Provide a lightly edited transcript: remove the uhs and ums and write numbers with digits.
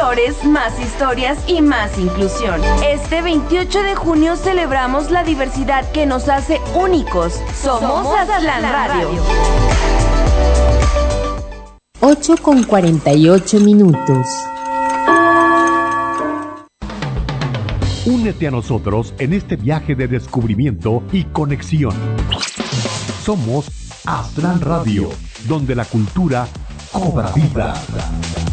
valores, más historias y más inclusión. Este 28 de junio celebramos la diversidad que nos hace únicos. Somos Aztlán Radio. 8:48. Únete a nosotros en este viaje de descubrimiento y conexión. Somos Aztlán Radio, donde la cultura cobra vida.